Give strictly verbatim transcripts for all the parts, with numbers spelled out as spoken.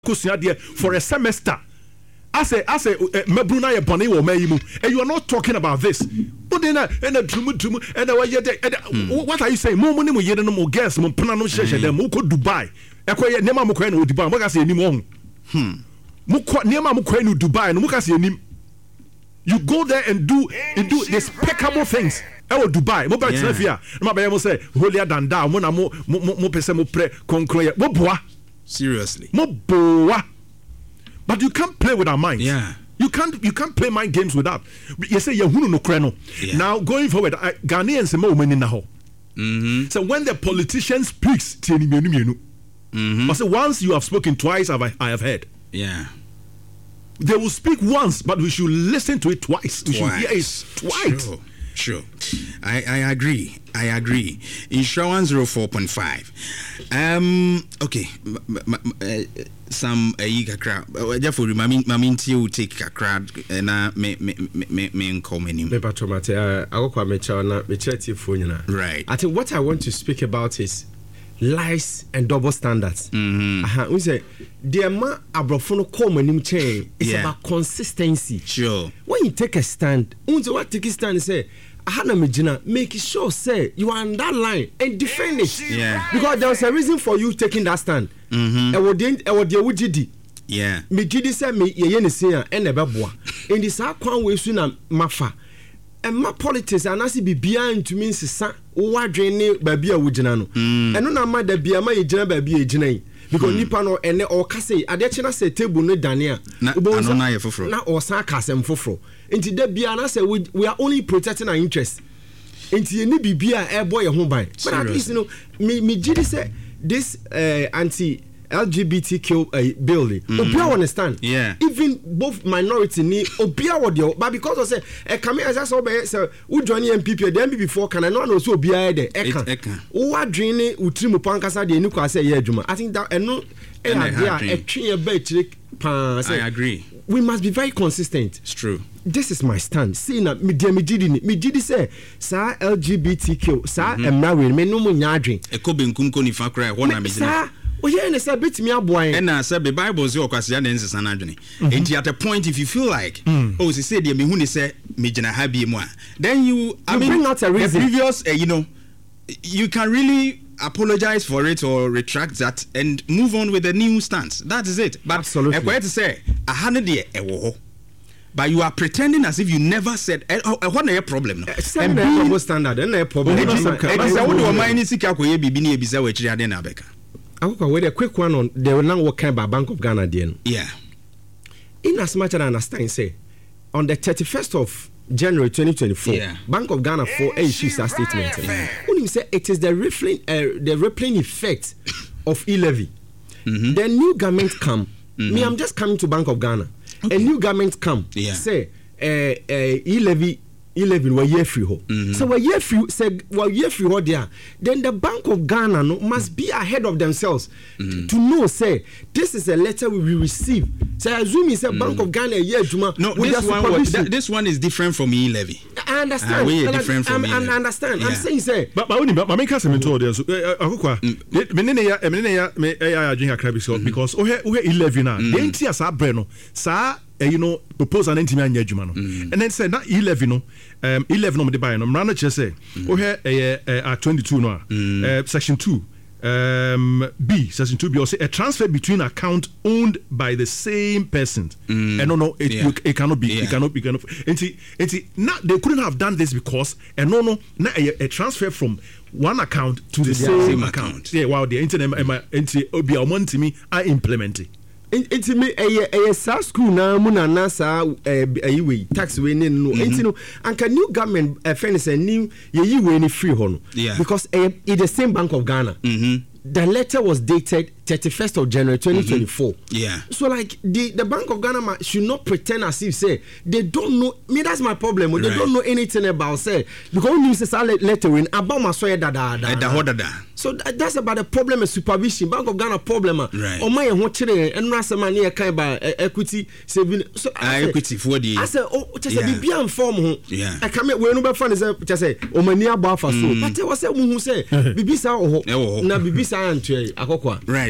for a semester. I say, I say, Mabruna Bonnie or Mayimu, and you are not talking about this. But then, and a drum, and what are you saying? More money, we get no more gas, more Panano Session, then Moko Dubai. Acquire Nema Mokano Dubai, what I say anymore. Hmm. Nema Mokano Dubai, and Mokasi nim. You go there and do and do despicable things. Oh, Dubai, mo ba tsafia. Ma ba yemo say holier than thou. Mo na mo mo mo pese mo pre concrete. Mo boa. Seriously. Mo boa. But you can't play with our minds. Yeah. You can't you can't play mind games with that. You say you hunu no kreno. Now going forward, I, Ghanaians say mo meni na ho. Mhm. So when the politician speaks, tieni menu menu. Mhm. But so once you have spoken twice, have I, I have heard. Yeah. They will speak once, but we should listen to it twice. We twice. should hear it twice. Sure. Sure, I, I agree. I agree. Insurance zero four point five. Um. Okay. M- m- m- uh, some a uh, kakra. Therefore, mami mami nti will take kakra. Na me me me me call me name. Me patromate. I go kwa me cha na me chat phone na. Right. I think what I want to speak about is lies and double standards. Mm-hmm. Uh-huh. We say the ma abrofo no call me nim chain. It's Yeah. about consistency. Sure. When you take a stand, unse what take a stand say. Hana Megina, make sure say you are on that line and defend it. Yeah. Because there was a reason for you taking that stand. Mm-hmm. And what didn't and what the Ujidi. Yeah. Me Gidi say me ye ne say and never boa. In this kwan we su na mafa. And my politics and as be behind to mean sisa wa dwene ba bia wugina no. And no na ma da bia ma ye gina ba bia gina because nipa no ene o ka say ade chena say table no dania na ano na ye foforo na o san ka asem foforo enti da bia na say we, we are only protecting our interests enti ye ni bibia e boy ye ho ban but at least you know me me gidi say this uh, anti L G B T Q uh, bill mm-hmm. Obia understand yeah even both minority ni Obia what dey but because of say e come as say obey say we join M P P the M P P before can I know no so Obia dey e kan wo adwene utrimu pankasa dey ni kwa say ye adwuma I think that eno e ade a etwe e ba chire pan say I agree we must be very consistent. It's true. This is my stand. See na me dia me gidi ni me gidi say sa L G B T Q sa emra we me no mu nya adwen e ko benkum ko ni fa kra ho na me gidi oye ne say betimi aboan and na say the Bible say okwase na nsesa na adwene enti at a point if you feel like mm. oh say say dey me hu ni say me gina ha bi mu a then you I you mean bring out a reason. The previous uh, you know you can really apologize for it or retract that and move on with a new stance. That is it. But absolutely e to say a hane de e wo but you are pretending as if you never said eh, oh, what na your problem no and be double standard and na problem it is say what do mind sika koye bibi na ebisa wa chiri ade na abeka akwa we the quick one on they will now work by Bank of Ghana then yeah in as much as I understand say on the thirty-first of January twenty twenty-four yeah. Bank of Ghana for a issues a statement when you say it is the rippling uh, the rippling effect of e-levy mm-hmm. the new government come mm-hmm. me I'm just coming to Bank of Ghana okay. A new government come yeah. say uh, uh, e-levy e-levy were year free ho mm-hmm. so we year free say we year free ho there then the Bank of Ghana no must be ahead of themselves mm-hmm. to know say this is a letter we will receive so I assume it's a mm-hmm. Bank of Ghana year juma no this one was, th- this one is different from e-levy I understand uh, we and different I, from I, I understand yeah. I'm saying say but but only but make us me told there so akokwa me ne ya me ne ya me ya adwen akra bi so because o he o he e-levy na dey ntia sa bre no sa you know proposal na ntimi anya adwuma no and then say na e-levy no um e-levy no me dey buy no mra no che say o he eh twenty-two no uh, section two um B section two B or say a transfer between account owned by the same person mm. and no no it, yeah. you, it cannot be yeah. it cannot be it cannot enti enti now they couldn't have done this because and no no na a, a transfer from one account to, to the same, same account. account yeah wow the internet enti obi amountimi I implement it enti me eh eh sa school na mu na na sa eh we tax we ni no enti no anka new government eh fairness new ye yi we ni free ho no because eh it the same Bank of Ghana mm-hmm. the letter was dated thirty-first of January twenty twenty-four mm-hmm. yeah so like the the Bank of Ghana should not pretend as if say they don't know me that's my problem right. They don't know anything about say because when you say letter in about my so da da da so that, that's about the problem of supervision Bank of Ghana problem right. o my ho kire and rasa man here kind by equity saving so uh, equity for the I say oh just yeah. be be form ho yeah I come we no be fan say just say o mani aba fa so but I was say mu say bibi sa ho na bibi sa antu akokwa right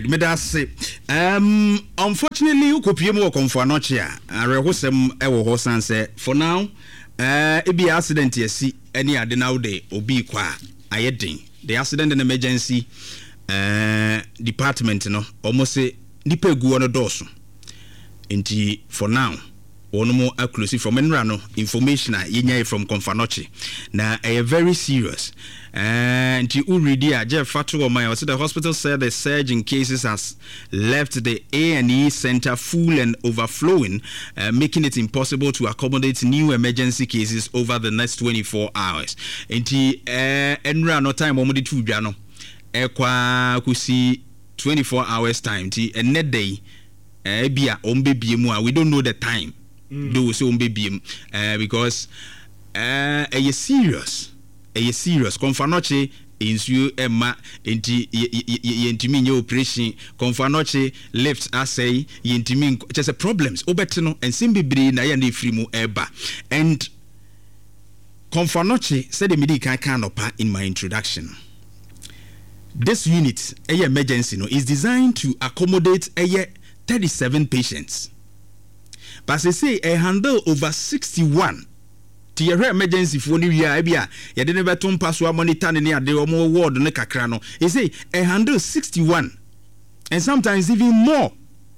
right, me that say. Um, unfortunately, you could pay more for anoche. I rehosem ewo hosan say for now. Uh, it be accident yesi any ade now day obi kwa ayedin. The accident and emergency uh department no almost say nipa gu ono doso. Inti for now. One more exclusive from Enrano information yenya from Confanoche. Now a very serious. And you read here, Jeff Fatuoma, the hospital said the surge in cases has left the A and E center full and overflowing, uh, making it impossible to accommodate new emergency cases over the next twenty-four hours. And Enrano time omodi two jano. Ekwa kusi twenty-four hours time. Ti a net day. Ebia ombe biemu. We don't know the time. Mm. Do so baby uh, because uh a serious a serious Confanoche insu emma enti yentimi nye operation Confanoche left assay yentimi just a problems obetino and simbibre na ya na free eba and Confanoche said the medical canopa in my introduction. This unit a emergency no is designed to accommodate a thirty-seven patients. But they say a handle over sixty-one. To your emergency for new year, Abia, you didn't ever turn pass one money turning near the more ward on the cacrano. They say a handle sixty-one, and sometimes even more.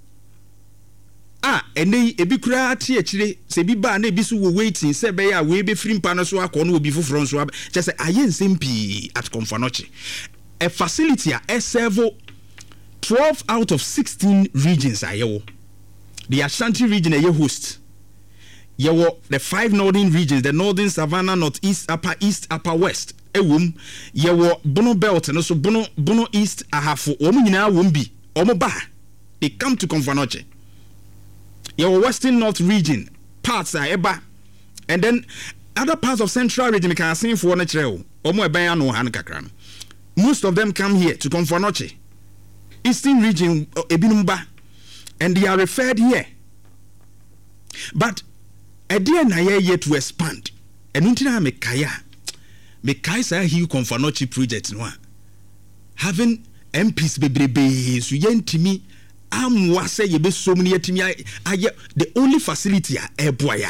Ah, and they a big crowd actually say be bad, bisu were waiting, say by a way be free panoswa, corn will be for front swab. Just say I ain't simple at Confanoche. A facility a several twelve out of sixteen regions are yo. The Ashanti region a host. You were the five northern regions, the northern Savannah, northeast, upper east, upper west. Ewum, you were Bono Belt and also Bono Bono East. I have for Omina Wumbi, Omoba. They come to Confanoche. You were western north region, parts are Eba, and then other parts of central region. We can see for natural. Omo Ebaya no Hankakran. Most of them come here to Confanoche. Eastern region Ebinumba. And they are referred here. But a dear Naya yet to expand. And until me kaya, me kaisa he Confanoche project no. Having M Ps bebrebe so yentimi am wase ye be so many yetimi aye the only facility a eboya.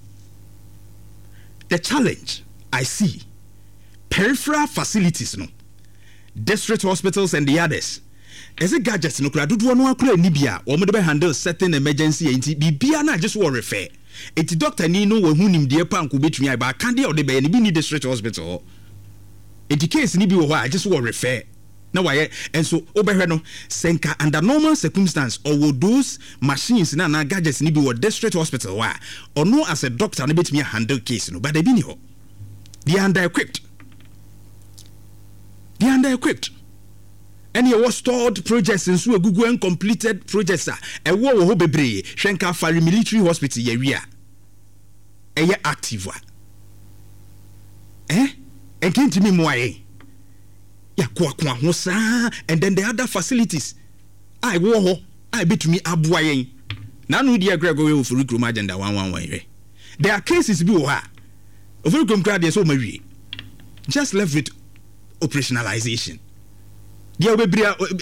The challenge I see peripheral facilities no. District hospitals and the others. As a gadget, no crowd, do one Nibia, or maybe handle certain emergency, and be na just war refer. It's Doctor Nino or whom him dear punk will beat me by candy or the bay and be need district hospital. It's the case Nibi or I just war refer. No, I and so Oberheno Senka under normal circumstance or will those machines and gadgets Nibi or district hospital why or no as a doctor and bit me a handle case, no, but they be no. They are under equipped. They are under equipped. And you was stored projects in so Google and completed projects. A war wo bebre Shenka Fari military hospital area. A active. Eh? And came to me more. Ya kwa kwa hosa and then the other facilities. I wo I bet me abwayen. Nanu dia Gregory for recruitment agenda one one way. There are cases be wa. Over come crowd so marie. Just left with operationalization. We need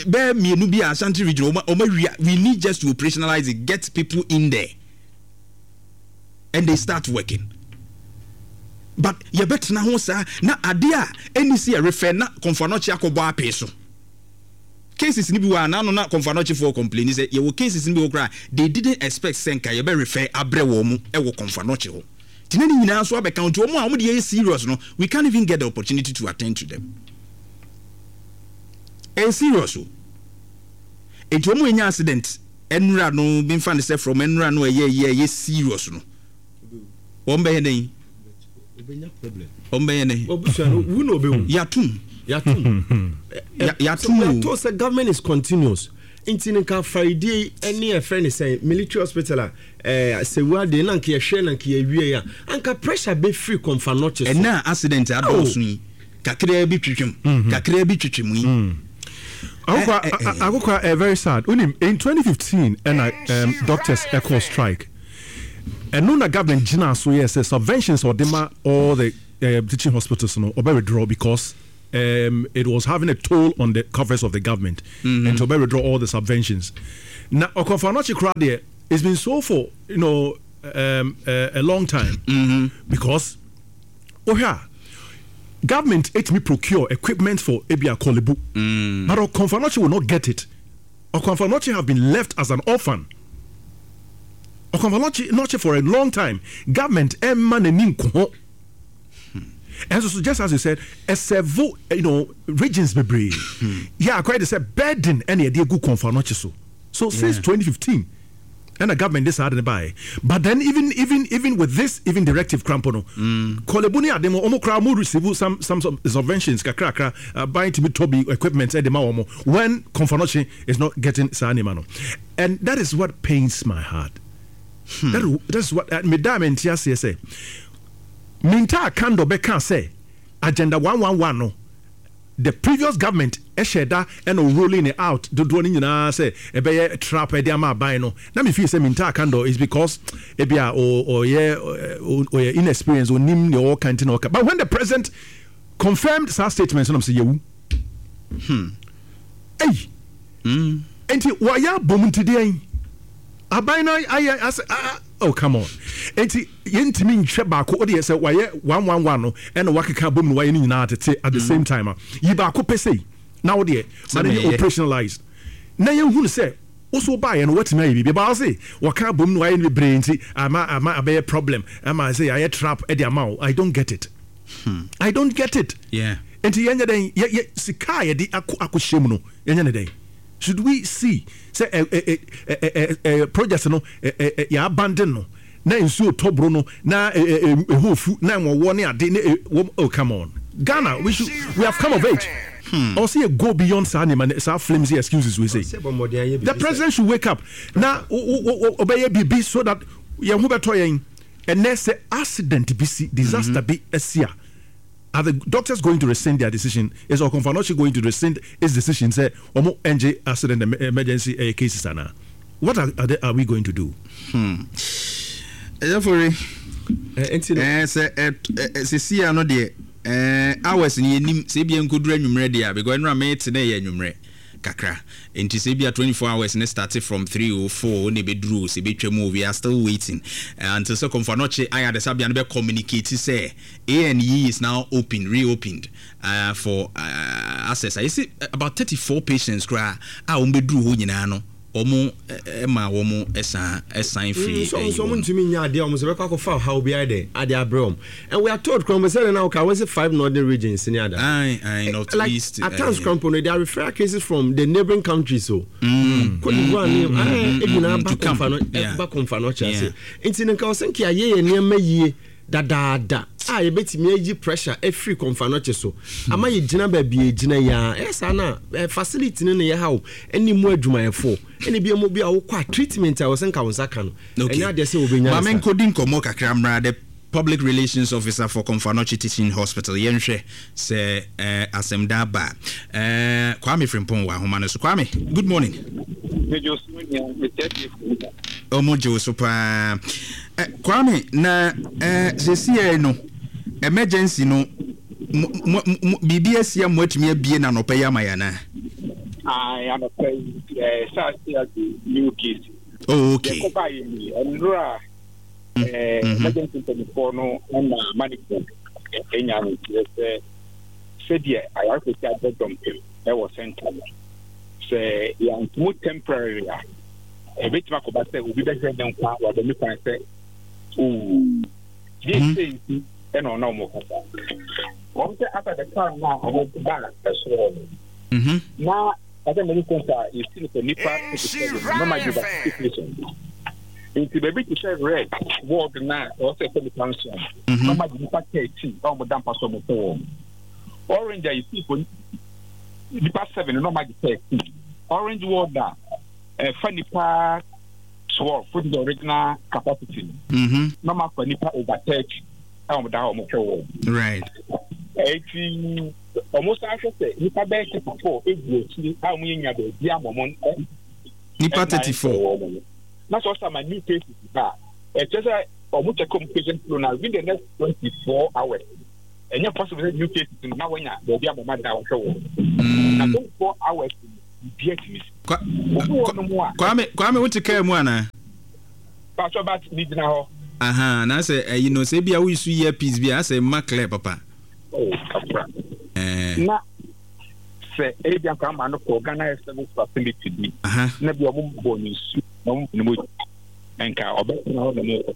just to operationalize it, get people in there, and they start working. But you better now, sir. Na adia any see a refer na Confanoche akoba peso. Cases ni biwa na no na Confanoche for complain. Say your cases ni biwa they didn't expect Senka. You better refer abrewo mu ewo Confanoche ho. Tinani nyina so abeka nto omo a omo dey serious no. We can't even get the opportunity to attend to them. A serious. It won't any accident. Enra no been found say from Enra no ye ye ye serious no. Ombe ne. Obenya problem. Ombe ne. Obusa no we no be. Yatum. Yatum. Yatum. To say government is continuous. Intinika Friday any a friend is saying military hospital eh say we dey na nke hwe na nke awie ya. Anka pressure be free Confanoche. And na accident adosu. Kakra bi twetwem. Kakra bi twetwem yi. Agukwa uh, uh, very sad. In twenty fifteen, and um, doctors echo strike. And no government jina so yes subventions or dema all the uh, teaching hospitals no or withdraw because um, it was having a toll on the coffers of the government, mm-hmm. and to withdraw all the subventions. Now, Okonfa-Anokye crowd there, it's been so for you know um, uh, a long time, mm-hmm. because oh yeah, government let me procure equipment for Ebia Kolebu, mm. but Okonfa-Anokye will not get it. Okonfa-Anokye have been left as an orphan. Okonfa-Anokye for a long time, government emma nenim ko. And so, just as you said, a several you know regions be brave. Yeah, quite to say burden any idea good Okonfa-Anokye so. So since yeah. twenty fifteen, and the government decided to buy. But then even even even with this even directive crampono, Kolebuni at them almost crowd more receive some some subventions, kakra kakra, uh, buying to be Toby equipment at the Maomo when Okonfa-Anokye is not getting Sanimano, and that is what pains my heart. Hmm. That that's what me diamond here say. Minta Kando Beka say agenda one one one no. The previous government esheda and rolling it out do do ni na say e be trap e dey ma buy no na me feel say Minta Kando is because e bia or or yeah or inexperience or nim the all kind of, but when the president confirmed such statements no say you hmm hey hmm enti wa ya bom today abai na I say oh come on enti yentimi nhwe ba ko ode say waye one one one no and wakeka bom no waye ni nyina at the same time yi ba ko pese na ode man operationalized na ye hu say also buy no what na yi bi ba say waka bom no waye ni brain ti ama ama abe problem ama say aye trap e the amount I don't get it. hmm. I don't get it. Yeah, enti yenye den ye sika ye di akoshem no yenye ne den. Should we see say a a a a project no ya abandon no na nsuo tobro no na hofu na wo ne ade oh come on Ghana we should we have come of age. Hmm. Or see a go beyond Sani man sa flimsy excuses we say. The president should wake up now obey be so that ya hu beto yen and next accident be disaster be esia. Are the doctors going to rescind their decision? Is Okonfa-Anokye going to rescind his decision? Say, Omo N J accident emergency uh, cases ana. What are are, they, are we going to do? Hmm. Therefore, eh, say, eh, say, see, I know the eh hours ni nim say bi enkodura nwumre dia because nra me tene ye nwumre kakra. Enti say bi twenty-four hours ne started from three oh four ne be duru say be twemu we are still waiting uh, until so Okonfa-Anokye aya de sabia no be communicate say A and E is now open reopened uh, for uh, access. I see about thirty-four patients cry ah um be duru ho nyina no omo ema omo esa esan free so so mun tumi nya ade omo se be kwa fa how be ade ade abrom and we are told Chrome say now ka was five northern regions in other I I not like, least at times Chrome they are refer cases from the neighboring countries so mm could you go name ah e na ba Okonfa-Anokye ba Okonfa-Anokye say nti nka o se nka ye ye ne ma yie da da da ah ye betimi agi pressure e free Okonfa-Anokye so ama ye gina ba bi e gina ya esa na facility ne ne ye hawo eni mu adwumayefo eni bi mo bi a wo kwa treatment a wo se nka wo saka no enya de se obenya ma men kodin komo kakra mra de public relations officer for Okonfa-Anokye Teaching Hospital yenhwe se eh asem da ba eh Kwame Frimpong wa homa no so Kwame good morning omo jo so pa eh Kwame na eh sesi no emergency no bibi asia mo atumi abie na no pa ya mayana I am a eh sa new case. Oh okay. Ndura eh emergency twenty-four no na management Kenya no say say dia I have to tell them e was center say ya ntumu temporary e bit ma ko ba say obi be dem kwa wa dem kan say oh this thing e no no mo kasa o say after the car now I want to back as well mhm na ade me ko sa you still ko nipa no ma give situation into baby to say red word na o say for council no ma give nipa thirteen o mo dampa so mo to orange you see for nipa seven no ma give thirteen orange water eh for nipa twelve for the original capacity mhm no ma for nipa over thirty o mo da o mo to right eighteen almost I should say nipa be thirty-four egwu how mu nya be dia momon nipa thirty-four na so some new cases ba e just almost a communication flow now within the next twenty-four hours any possible new cases now when there be a moment down show. Na twenty-four hours be me. Kwame Kwame what take mu ana? Pastor Bat need now. Aha, na say you know say bia we su earpiece bia say Maclear papa. Oh, kapra. Eh. Na say e bia ka ma no ko Ghana service facility bi. Aha. Na bia mo bonus no mo enka obet na ho na mo.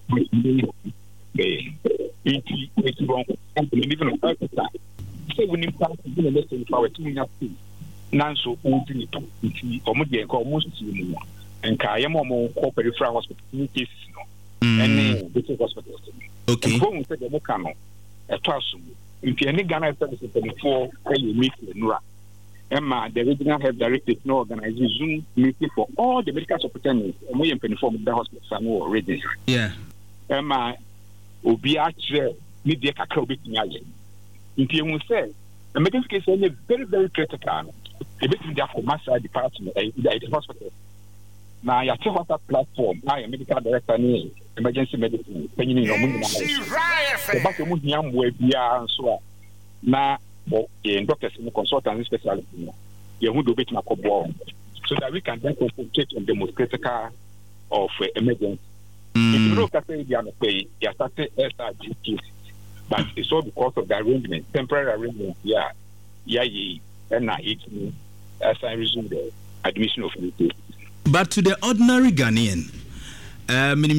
Eh. Iti iti bon. And even on earth side. Say we need to do the lesson for two years. Nanso odi ni to. Iti omo de enka omo si mu. Enka ye mo mo ko peripheral hospital in cases no. Any basic hospital. Okay. Go on say the mokano. E to aso. If any Ghana service before you meet Nura. Emma, the regional health director no organizing Zoom meeting for all the medical superintendents. We in uniform the hospital no region. Yeah. Emma obi actually need the kakra obi tinyaye. If you say the medical case is very very critical. The bit in the commercial department the hospital. Now ya check what that platform I am medical director ni emergency medicine penyin ni omo na so ba ko mu hia mbo bia so na bo in doctors and consultants specialists ye hu do bit na kobo so that we can then concentrate on the most critical of uh, emergency. Mm. If you look at the piano pay ya started S R G cases, but it's all because of the arrangement, temporary arrangement. Yeah, yeah, yeah, and now it as I resume the admission of new cases. But to the ordinary Ghanaian, um,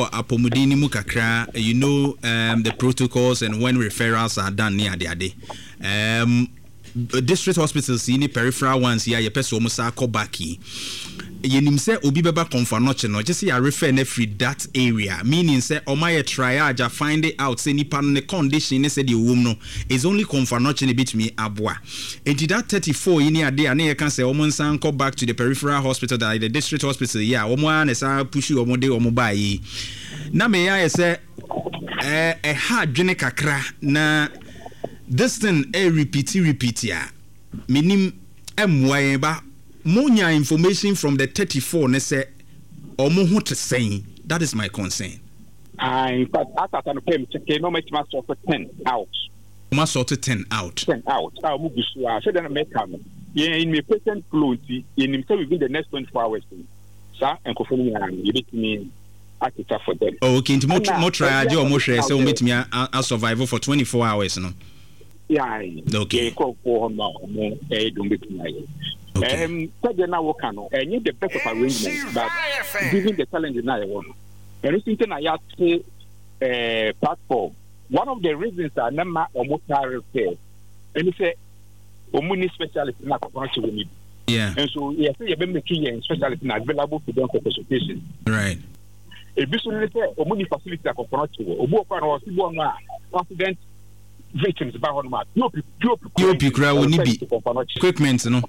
you know um, the protocols and when referrals are done near the day. Um, district hospitals in the peripheral ones here, you person almost are called back. You nim say obi beba confirmation no just say I refer na free that area meaning say o my triage find it out say nipa no condition ne say the womb no is only confirmation bit me aboa enti that thirty-four in here dey na you can say o mon san go back to the peripheral hospital that the district hospital yeah o mo na say push o mo dey o mo buy yi na me ya say eh eh ha dwene kakra na this thing eh repeat repeat ya minim emwa ba Monya information from the thirty-four ne say omo ho to say that is my concern. I in fact after I came check no make my sort of ten out. My sort of ten out. ten out. I will be sure. So then make come. Yeah, in my patient fluency in himself within the next twenty-four hours. Sir and confirming you need me active for them. Oh, okay, into more more triage or more share so meet me a survival for twenty-four hours no. Yeah. Okay. Call for no eh don't be tonight. Okay. Um, so now we can no. And the best of arrangement, but given the challenge now, one. And it's something I have to uh, platform. One of the reasons that number almost repair, and he say, "Omuni specialist na consultation with me." Yeah. And so yes, you have been making specialist na available to them for consultation. Right. A business say omuni facility na consultation. Obu kwa na wasi bo na accident victims ba ho ma. Pure pure pure pure we need be equipment no.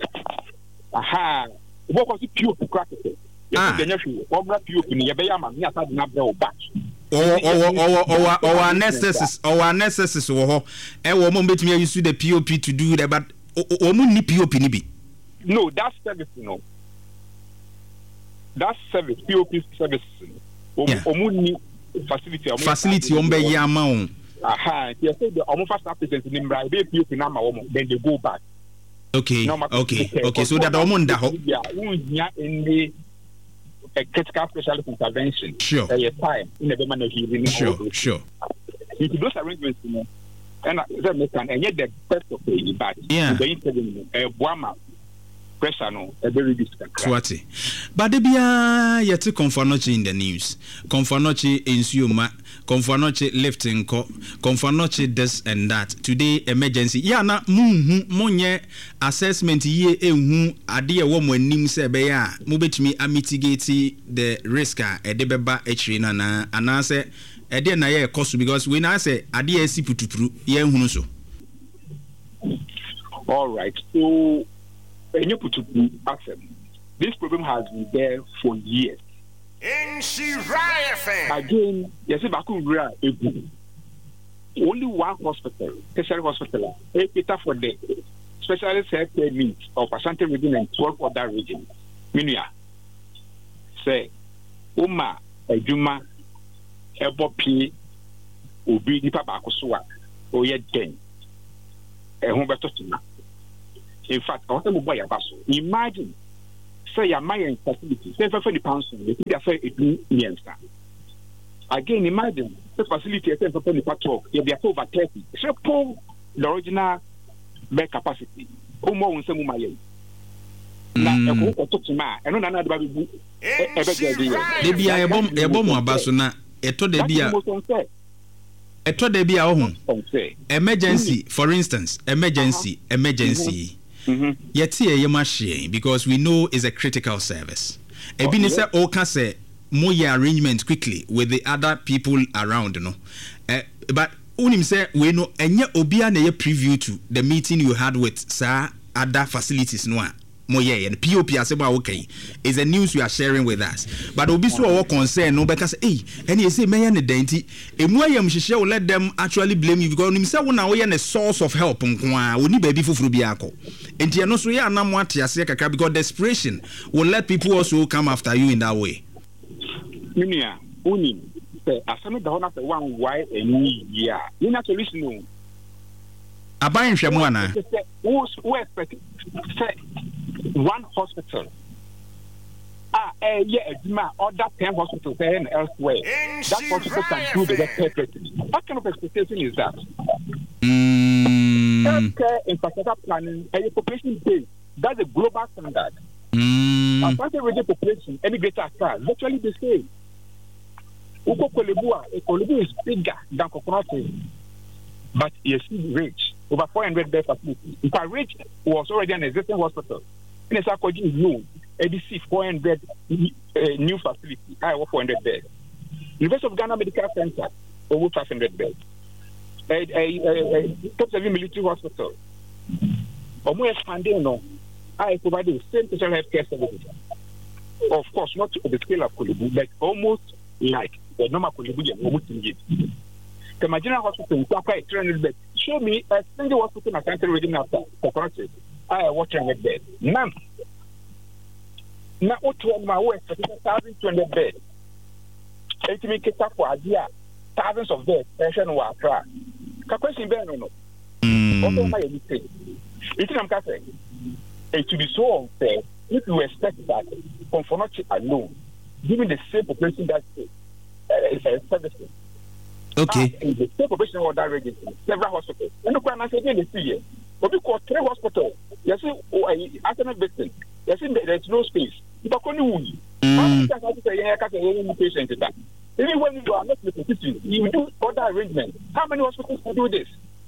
Aha, what was it pure crack? Ah, the nephew, or black pure in Yabayama, Yata, Nabel back. Or or or anesthesis or anesthesis or a woman bet me used to the P O P to do that, but Omuni P O P nibi. No, that's service, no. That's service, P O P service. Omuni facility, facility on Bay Yamon. Aha, you say the almost represents in Mbra, P O P number, then they go back. Okay, okay, okay. So that almost that in the critical specialist intervention. Sure. A time in the manner healing. Sure, sure. If those arrangements, you know, and and yet the best of the bad. Yeah. The interview, a Buama pressure no, a very distant. Swati. But there be a yet to confirmation in the news. Confirmation in Suma. Confirmation lifting co confirmation this and that today emergency ya na mu monye assessment ye ehu ade e wo mo anim se be ya mo betimi a mitigate the risk a e de beba e na na anase e de na ye cost because we na say ade e si putupuru ye ehunu so. All right, so enye putupuru asem this problem has been there for years. Again, yes, only one hospital, tertiary hospital, a cater for the specialist healthcare needs of Ashanti region and twelve other regions. Minia say, Uma, Ejuma, Ebo P, Obi, Nipa Bakosua, oh yeah then eh ho beto tuna in fact I want to buy abaso imagine say your my facility say for the council they say it means again imagine the facility say for the talk you be over thirty so pull the original bed capacity omo won say mu maye na e ko to tuma e no na na de ba bu e be de bia e bom e bom abaso na eto de bia eto de bia ohun emergency for instance emergency uh-huh. emergency mhm yet e yema share because we know it's a critical service e bi ni say o ka say mo ye arrangement quickly with the other people around you know uh, but unim say we know enye obia na ye preview to the meeting you had with sir other facilities no moye and P O P asema okay is a news you are sharing with us but obi so our concern no because eh any say meya ne denti emu ayam hihye will let them actually blame you because nim say wo na wo ye ne source of help nkoa oni baby fufuru bi akọ enti eno so ye anam ate ase kakra because desperation will let people also come after you in that way minia unim say asame da hona say one why eni ya ni na solution no aban hwemu ana who who expect say one hospital ah eh yeah eduma other ten hospitals there and elsewhere that hospital can do the perfectly. What kind of expectation is that? Mm. Healthcare infrastructure planning and the population base, that's a global standard. Mm. Apart from the population, any greater car, virtually the same. Uko Kolebua, Kolebu is bigger than Kokonati, but yes, rich over four hundred bed facility. If I rich was already an existing hospital. In a Sakoji new A D C four hundred uh, new facility, I have four hundred beds. University of Ghana Medical Center, over five hundred beds. A, a, a, a top seven military hospital. Or more expanding, no, I provide the same special health care services. Of course, not to the scale of Kolebu, but almost like the normal Kolebu and almost in it. The Marginal Hospital in Kwakwa, three hundred beds. Show me a single hospital in a country reading after for countries. I have one hundred beds. None. Now, what to my way, one thousand two hundred beds. It make it up for idea. Thousands of beds. Patient will cry. Question Ben no no. Also, my mistake. It's not saying it to be so unfair if you expect that Conformachi alone, given the same population that is uh, services. Okay. In the same population of that region, several hospitals. And the question I said in the three but because three hospitals, you see, alternate victims, you see, there's no space. If I can't patient that. Even when you are not in the position, you do other arrangements. How many hospitals can do this?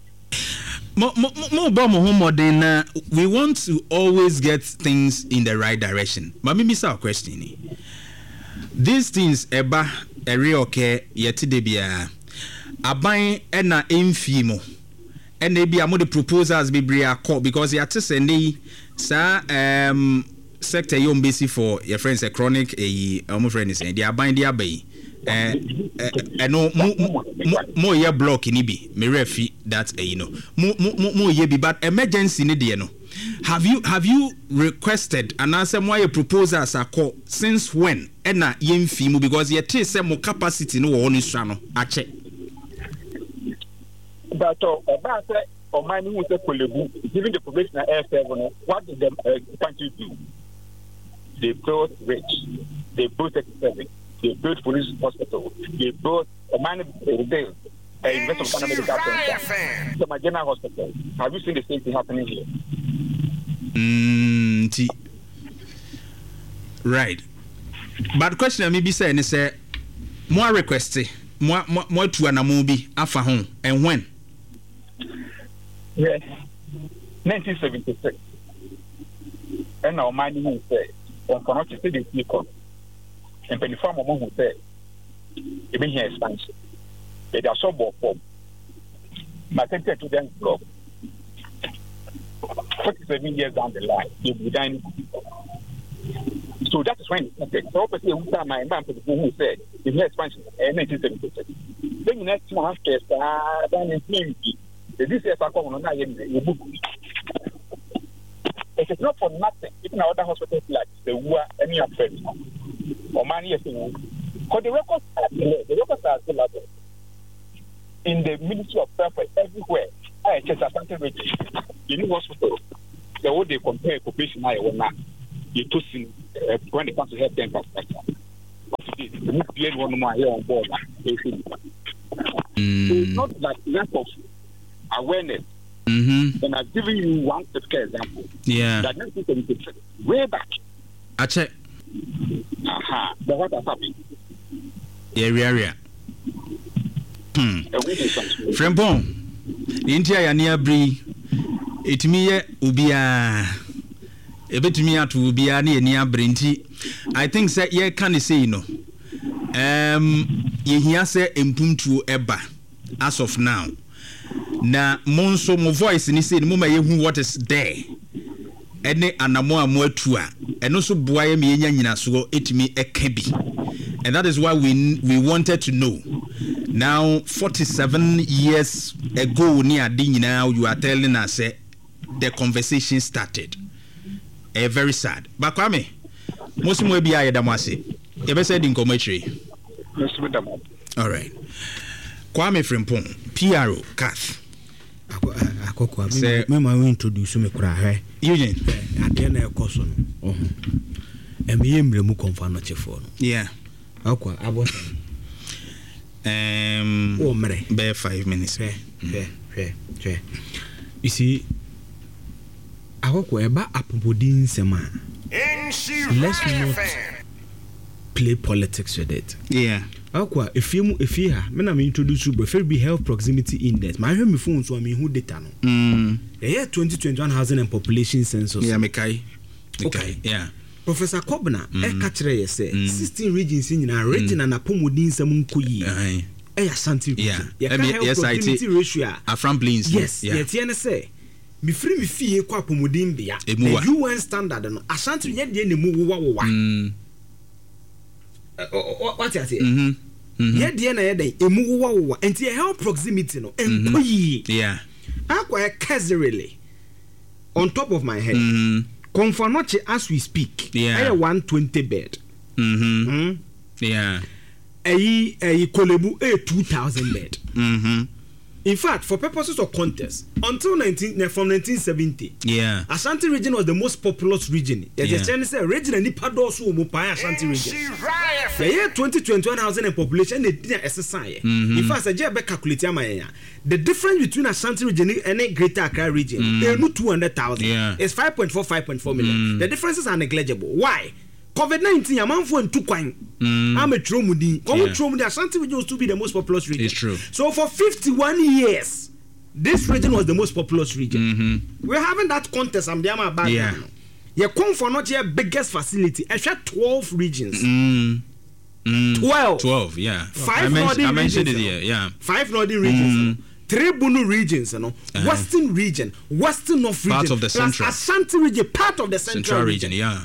We want to always get things in the right direction. But maybe it's our question. These things, eba, eri okay, yeti debia, abain ena infimo. And maybe I'm the proposals be bria call because you are to send sa um sector you basic for your friends a chronic a um friend is they are buying their bay eh eh no more year block in ibi me refi that eh you know more year be but emergency need you know have you have you requested and answer why proposals are called since when and na yemfi because you tell say more capacity no one is no a check. But uh, about uh, or my new Kolebu, given the population at Air seven, what did the uh, country do? They built rich, they built thirty-seven, they built police hospital, they built a man uh, built a University of Ghana Medical Center, the Marginal Hospital. Have you seen the same thing happening here? Mm, t- right. But question I may be saying is, uh, more requested, more more to an amobi afa home, and when? Yes, nineteen seventy-six. And now, my name is on cannot say the people. And when the farmer who said, even here expansion, they are so bored for my center to them club. forty-seven years down the line, they will dine. So that is when it's okay. So, obviously, my man who said, the expansion in nineteen seventy-six. Then the next one, after then in twenty. This is a book. It is not for nothing. Even other hospitals like the W A, any of them, or many years ago, because the records are there, the records are still out there. in the Ministry of Health everywhere. I check Asante Region. The new hospital, the way they compare population I will not. You to see when it comes to health infrastructure. We need one more here on board. Mm. So it's not like lack of awareness. Mm-hmm. And I've given you one particular example. Yeah. That next week we check way back. I check. Aha. But what has happened? Yeah, yeah, yeah. Hmm. Frempong. Intia ya near Bree. It me ubia. Ebetumi atu ubia ni near Brinty. I think say ye can say no. Um, ye hear say impumtu eba as of now. Na monso mo voice ni say mo ma ye hu what is there. Ene anamo amo atua. Eno so boa ye me nya nyina so etimi eka bi. And that is why we we wanted to know. Now, forty-seven years ago, near now you are telling us uh, the conversation started. Uh, very sad. But Kwame, most will be I damasi. You ever said in commentary? All right. Kwame Frimpong, P R O, Kath. Akoko, say, me ma introduce me kura he. Eugene. Ade na ekoso no. Oh. E me yemre mu konfa no chefo no. Yeah. Akwa abota. Um, oh, mere. Bare five minutes. Fair, fair, fair, fair. You see, I work with about Apobodin Sema. Let's not play politics with it. Yeah. Akwa, if you if you have, me na me introduce you, but be health proximity index. My hear me phone so I mean who data no. Mm. The year twenty twenty-one housing and population census. Yeah, me kai. Okay. Yeah. Professor Kobna, mm. e kachire ye say mm. sixteen regions in na region na Apomodin Sema nkoyi. Uh-huh. Eh Ashanti region. Yeah. Yes, proximity ratio. Afram Plains. Yes. Yeah. Yet yen say me free me fie kwa Apomodin bia. The U N standard no Ashanti ye de ne mu wo wo wa. Mm. What you say? Mhm. Ye de na ye de emu wo wo wa. Enti e help proximity no enkoyi. Yeah. Akwa casually on top of my head. Mhm. Konfanoche as we speak. Yeah. I one twenty bed. Mhm. Mm. Yeah. Ayi ayi Kolebu a two thousand bed. Mhm. In fact, for purposes of contest, until nineteen from nineteen seventy, yeah, Ashanti region was the most populous region. Yes, yeah. Yes, say region and nipa do so mo pa Ashanti region. The year twenty twenty-one housing and population they didn't exercise. Mm-hmm. In fact, I just be calculate am the difference between Ashanti region and Greater Accra region, mm-hmm. they no two hundred thousand. Yeah. It's five point four, five point four million. Mm-hmm. The differences are negligible. Why? COVID nineteen, a man for two kwan. I'm a tromudi. Come tromudi. Ashanti region used to be the most populous region. It's true. So for fifty-one years, this region was the most populous region. Mm-hmm. We're having that contest. I'm there about yeah. now. You come for not your biggest facility. I shot twelve regions. Mm. Mm. Twelve. Twelve. Yeah. Five I, men- I mentioned regions, it here. Yeah. Five northern regions. Mm. Three Bunu regions, you know, uh-huh. Western region, Western North region, part of the central. Ashanti region, part of the central, central region. region. Yeah.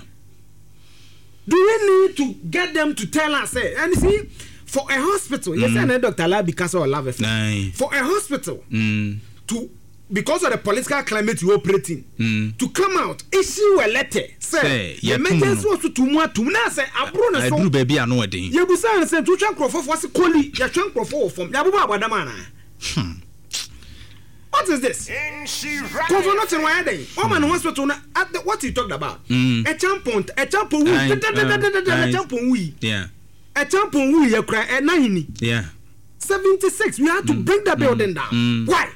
Do we need to get them to tell us? Eh? And you see, for a hospital, mm. yes, and Doctor Labi Kasa or Love for a hospital mm. to because of the political climate you operate in, mm. to come out, issue a letter, say, the emergency was to more to now say, I do baby, I know a thing. You be saying, say, to chunk for what's a collie, your chunk for from Yabuba Wadamana. What is this? Cover not in why they. Oh man, hospital at the what you talked about. A champon, a champon, a champon we. Yeah. A champon we, you cry at ninety. Yeah. seventy-six. We had to bring the building down. Why?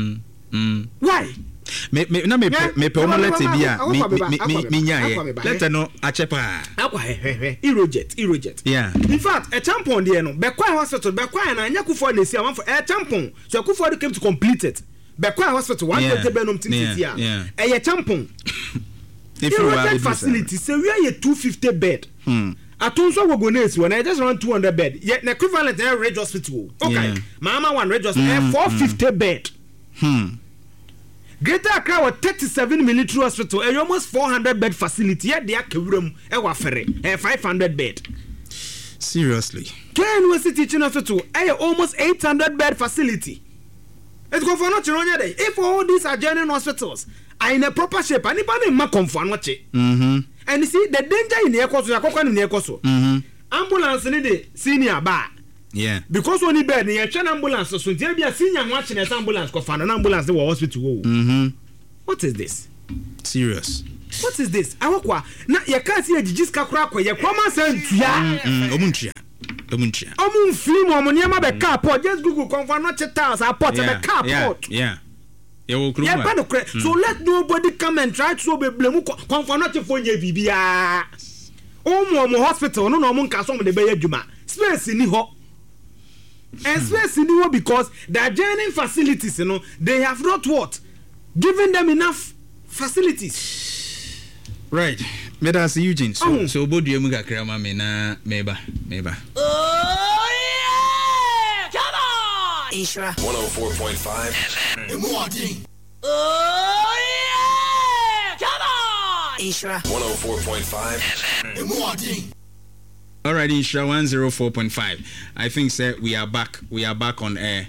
Why? Me me na me me pe omo let bia me me me nya let no achepa akwa he he Erojet Erojet. Yeah. In fact, a champon there no be kwa hospital be kwa na nya kufo na si am for a champon so kufo came to complete it. Bekwa hospital one yeah. twenty benum tinti here. Yeah. Eh ye champon. If you want facility, say we are two hundred fifty bed. Hmm. Atunso Wogonese when I just run two hundred bed. Yet the equivalent to Reg Hospital. Okay. Yeah. Mama one Reg Hospital mm. four hundred fifty mm. bed. Hmm. Greater Accra was thirty-seven military hospital. A almost four hundred bed facility. Yet the Akewum e wa ferry. A five hundred bed. Seriously. K University Teaching Hospital a almost eight hundred bed facility. It's go for not day. If all these are general hospitals are in a proper shape, anybody ma confirm what mm-hmm. And you see the danger in the ecoso, in the ecoso. Mm-hmm. Ambulance need the senior bar. Yeah. Because only bed near an ambulance so there be a senior watching as ambulance go find an ambulance the hospital. Mm-hmm. What is this? Serious. What is this? Awakwa na you can't see a jijiska krakwa ya kwama santua. Mm, omuntia. Omuntia. Omun film omun yama be car port just Google confirm not towers are port Yeah, be car yeah, port. yeah. Yeah, well, Yeah, but no cre- so let nobody come and try to be blame confirm not for ye bibia. Omo omo hospital no no omun ka so mo de be adwuma. Space ni ho. And space ni ho because the adjoining facilities you know they have not what given them enough facilities. Right. But that's Eugene. So, Oh. so bodu emu kakra ma me na meba, meba. Oh yeah! Come on! Ishra. one oh four point five Oh yeah! Come on! Ishra. one oh four point five All right, Isha one oh four point five. I think sir, we are back. We are back on air.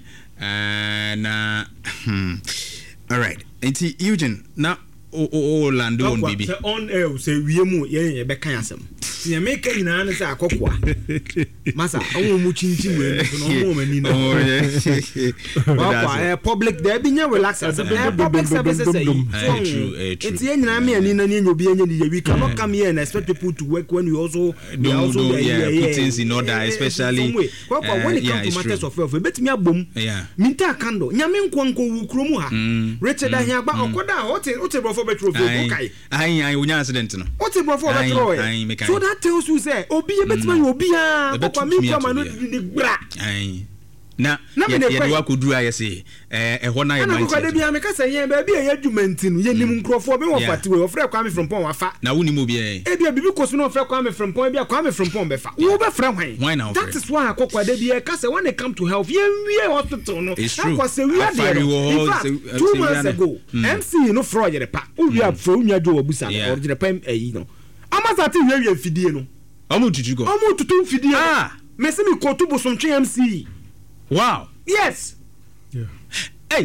And uh, hmm. All right. Enti Eugene, now oh oh Orlando on baby. Say on air say we mu ye ye be kan asem. Ti make ina na say akokwa. Masa, owo mu chinchin we no mo mani na. Oh yeah. Wakwa eh public there be nya relax as eh public services say. Eh, true, eh, true. Enti nyina me ani na nyo bi anya ni we cannot come here and expect people to work when you also we Don't- also don't, there, yeah, yeah, put things in order, eh, eh, especially, some way. Wakwa uh, when it yeah, comes it's to matters true. of health, betimi abom. Yeah. Minta kando, nyame nkwo nkwo wu kromu ha. Richard Ahiagba okoda hote hote brofo betro fo I kai. I I unya accident no. What a brother Aye, Troy. aye, make So aye. that tells you say obi e betima you obi a Ebe kwa tutu mi mi kwa ato manu bia. di bra. Ai. Na Na me ye ne ye kwan. wa koduru aye say eh eh ho na ye Ana ko kwade mindset. bia me ka say yen ba bia ye adwumenti no ye nim nkrofo be wo Yeah. fati we ofre kwa me from pon wafa. Na woni mo bia eh. E bia bibi kosu no ofre kwa me from pon bia kwa me from pon be fa. Wo be fra hwan? Why na That ofre? is why akokwade bia ka say when it come to health yen wie hospital no. It's true. Akwa say we are there. Afari wo In ho, fact, say- uh, two say we months are there. ago, Mm. M C no fro yere pa. O wi afro unya jo obusa Yeah. original pem eyi no. Amasati wie wie fidie no. Omo tutu go. Omo tutu fidie. Ah. Mesi mi kotu bosomtwe M C. Wow. Yes. Yeah. Hey.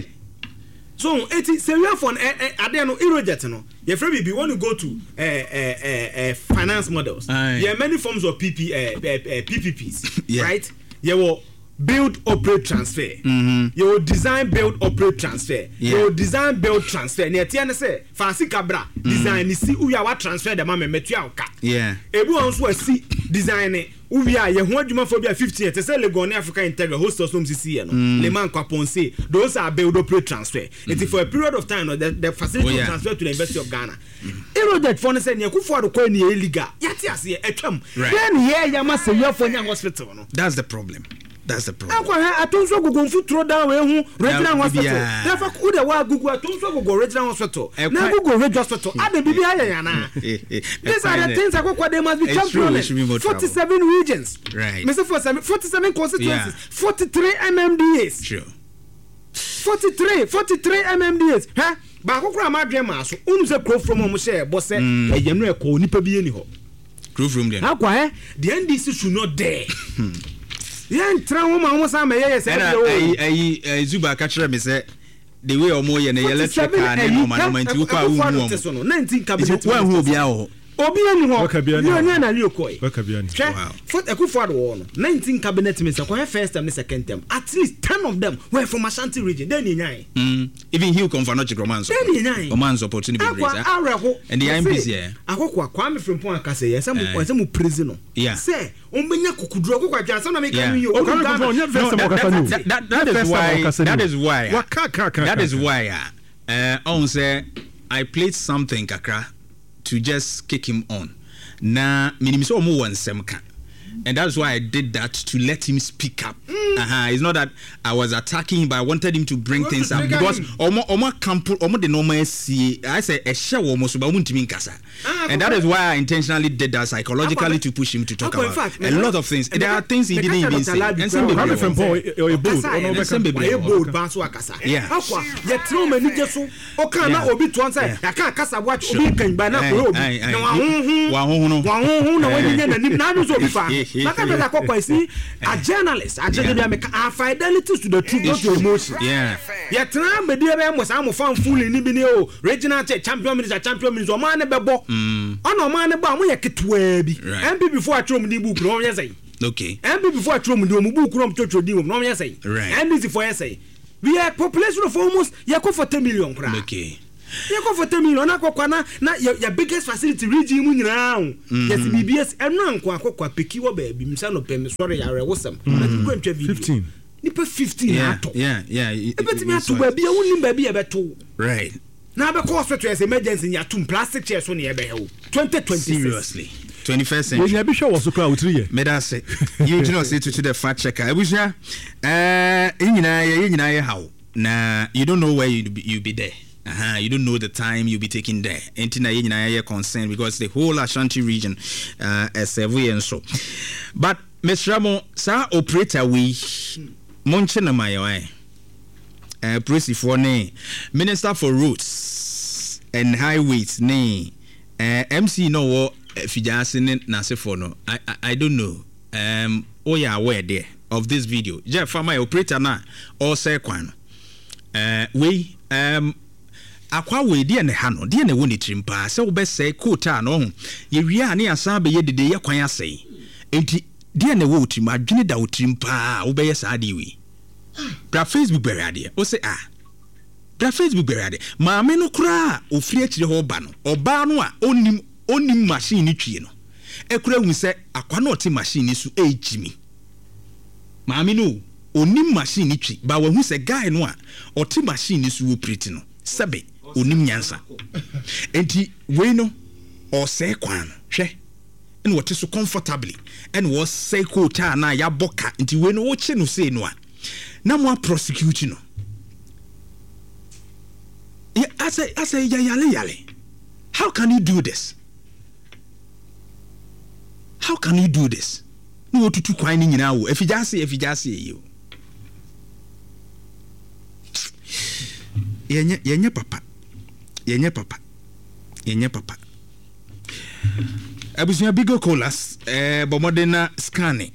So eti se we for ade no Erojet no. Your friend be want to go to uh, uh, uh, uh, finance models. Aye. There are many forms of P P uh, uh, uh, P P Ps, Yeah. right? You will build, operate, transfer. Mm-hmm. You will design, build, operate, transfer. Yeah. You will design, build, transfer. Near tiana say fancy cabra design. See who you are transfer the mama metu auka. Yeah. Ebu onso see design it. Ubi a ye ho adwuma for bia fifteen te say Legon Africa Integral hostels from C C no le man kwa ponse those are build operate transfer it is for a period of time no the, the facility Oh, yeah. transfer to the University of Ghana Erodet for say ne kufu ado kwa ni eliga yati ase etwam Right. then here ya ma se we for nya hospital no That's the problem. That's the problem. akwa ha atonso gugu throw down we hu regional Yeah, hospital yeah. therefore ku de wa gugu atonso gugu regional hospital Eh, na quite- gugu regional hospital ade bibi aya yana these are the things akwa they must be It's true, championed it should be more trouble. forty-seven regions Right. Mister forty-seven forty-seven constituencies Yeah. forty-three M M D As Sure. forty-three forty-three M M D As ha ba kokura ma dwen ma so unu se kro from mo share bo se eye no e ko nipa bi eni ho Proof room then. akwa eh the N D C should not dare yen tra wo ma wo sa ma ye se And I I Zuba catch me say the way omo ye na electric car na no man no nti wo kwa wo mu. nineteen cabinet Wa hu obi a ho. obi eni ho Waka bia ni ho. ni na li okoi Waka bia ni. hwɛ Wow. for ekufo ado wɔ no nineteen cabinet ministers kwa first term ne second term at least ten of them were from Ashanti region then nyan Mm. Even he come for no chikroman. then nyan Oman opportunity be akwa raise. areho And the I M P C eh. akokwa Kwame Frimpong akase ye sɛ mo Eh. sɛ mo prison no Yeah. sɛ ombenya kokuduro akokwa dwa sɛ na me Yeah. kan yi o Kwame Frimpong, onye first time wakasa ni o. That, that, that First is time why wakasa ni that o. is why Waka ka ka. that ka, is ka. why uh on say I played something kakra to just kick him on. Na minimum so mo one semka. And that's why I did that to let him speak up. Mm. Uh-huh. It's not that I was attacking him, but I wanted him to bring You things want up to because trigger omo omo camp omo the normal see. I say a show almost but muntimi nkasa. Ah, And that okay. is why I intentionally did that psychologically Akwa- to push him to talk Akwa, in about fact, a me- lot of things. me- There are things he me- didn't me- even me- say. Doctor And some Ladi baby Kwame won. Frimpong, o ye bold. Okasa, Ono eh, beka. some baby Why won. bold ban so akasa Yeah. akwa ye tro mani je so o kan na Yeah. obi to answer Yeah. ya kan akasa watch obi kan ba na ko obi Aye, aye, na aye. wa honhun Wa honhun no. wa honhun na wani nya na nim na no so obi fa maka be da kokwa si a journalist a journalist be make a fidelity to the truth not to emotion Yeah. ye tena me die be mo sa mo fan fully ni bi ni o regional che champion minister champion minister o ma ne be bo ona o ma ne ba mo ye ketwa bi Right. M P before atrom ni book no ye say Okay. M B before Trom do Mubu Krom to do no yes say. Right. M B for say. We are population of almost yako for ten million. Okay. Yako for ten million na kwakwana na your biggest facility region mu nyina. Yes B B S eno anko akokwa pekiwo baby msa no pem sorry yare wosam. Na go ntwa video. fifteen. Nipa fifteen Yeah, ato. yeah, yeah. Ebetimi ato baby e woni baby e beto. Right. Na be cause to emergency ya tum plastic chairs so na e be he. twenty twenty-six. Seriously. twenty-first century. Yeah, Bishop was so cry with three years. Me da say. You do not say to the fact checker. Ebusha eh nyina ye nyina ye how. Na you don't know where you be, you be there. Uh-huh. You don't know the time you'll be taking there. Entina ye nyina ye concerned because the whole Ashanti region uh is and so. But Mister Ramo, sa operator we monche na mayo eh police for ne Minister for Roads and Highways ne uh, M C no wo fijase ne nasefo no I, I I don't know um oh yeah aware there of this video Jeff my operator na all say kwan uh we um akwa we de ne ha no de ne woni trimpa se wo be say quota no ho ye wi ane asan be ye dede ye kwan asai enti de ne wo trim adwene da wo trimpa wo be ye sa de we bra Facebook beriade o say ah bra Facebook beriade maame no kura ofiri akire ho ba no oba no a onim onim machine ni twie no ekura hu se akwa na oti machine su ejimi maame no onim machine ni twi ba wa hu se guy no a oti machine su operate no sebe onim nyansa enti we no o se kwan hwe en wote so comfortably en wo se quota na ya boka enti we no wo che no say no a na mo prosecute no yeah I say I say ya yale yale how can you do this how can you do this no wo tutu kwan ni nyina wo afijase afijase yi yenye yenye papa yenye papa yenye papa abusunya bigo colas eh bomodena scanning